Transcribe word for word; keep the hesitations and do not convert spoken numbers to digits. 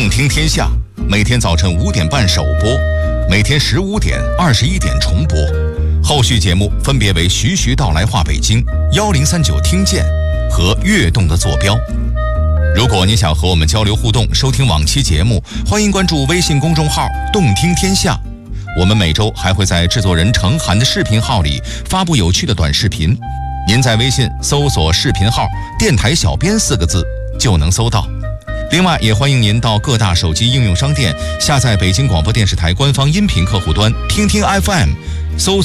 动听天下，每天早晨五点半首播，每天十五点、二十一点重播。后续节目分别为徐徐道来话北京、幺零三九听见和跃动的坐标。如果你想和我们交流互动，收听往期节目，欢迎关注微信公众号动听天下。我们每周还会在制作人程涵的视频号里发布有趣的短视频，您在微信搜索视频号电台小编四个字就能搜到。另外也欢迎您到各大手机应用商店下载北京广播电视台官方音频客户端听听 F M， 搜索